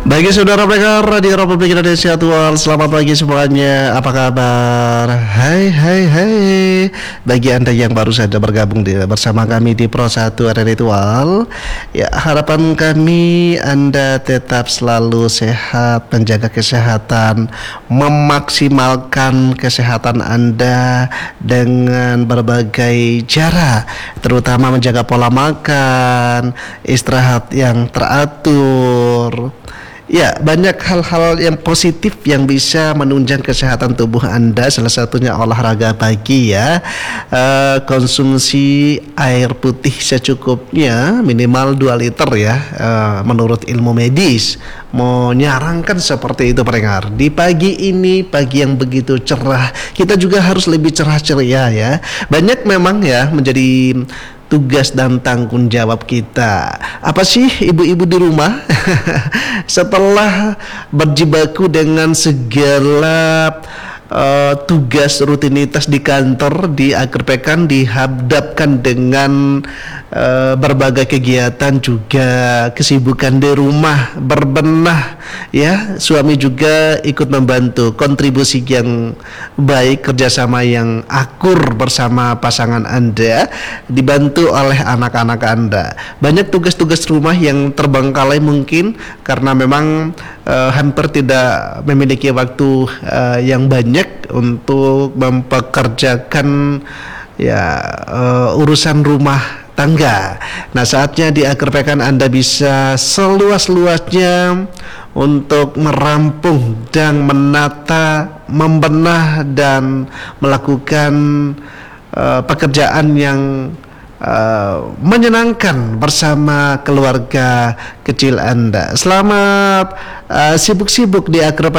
Bagi saudara pendengar Radio Republik Indonesia Tual, selamat pagi semuanya. Apa kabar? Hai hai hai. Bagi Anda yang baru saja bergabung bersama kami di Pro 1 RRI Tual, ya harapan kami Anda tetap selalu sehat, menjaga kesehatan, memaksimalkan kesehatan Anda dengan berbagai cara, terutama menjaga pola makan, istirahat yang teratur. Ya, banyak hal-hal yang positif yang bisa menunjang kesehatan tubuh Anda. Salah satunya olahraga pagi ya. Konsumsi air putih secukupnya, minimal 2 liter ya. Menurut ilmu medis menyarankan seperti itu pendengar. Di pagi ini, pagi yang begitu cerah, kita juga harus lebih cerah ceria ya. Banyak memang ya menjadi tugas dan tanggung jawab kita. Apa sih ibu-ibu di rumah? Setelah berjibaku dengan segala tugas rutinitas di kantor, di akhir pekan dihadapkan dengan berbagai kegiatan, juga kesibukan di rumah, berbenah ya. Suami juga ikut membantu, kontribusi yang baik, kerjasama yang akur bersama pasangan Anda, dibantu oleh anak-anak Anda. Banyak tugas-tugas rumah yang terbengkalai mungkin karena memang hampir tidak memiliki waktu yang banyak untuk mempekerjakan ya urusan rumah tangga. Nah, saatnya di akhir pekan Anda bisa seluas-luasnya untuk merampung dan menata, membenah dan melakukan pekerjaan yang menyenangkan bersama keluarga kecil Anda. Selamat sibuk-sibuk di akhir pekan.